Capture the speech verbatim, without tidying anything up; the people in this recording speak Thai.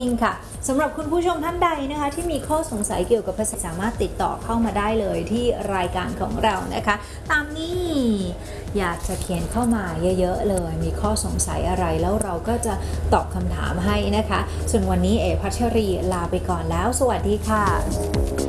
จริงค่ะสำหรับคุณผู้ชมท่านใดนะคะที่มีข้อสงสัยเกี่ยวกับภาษาสามารถติดต่อเข้ามาได้เลยที่รายการของเรานะคะตามนี้อยากจะเขียนเข้ามาเยอะๆเลยมีข้อสงสัยอะไรแล้วเราก็จะตอบคำถามให้นะคะส่วนวันนี้เอพัชรีลาไปก่อนแล้วสวัสดีค่ะ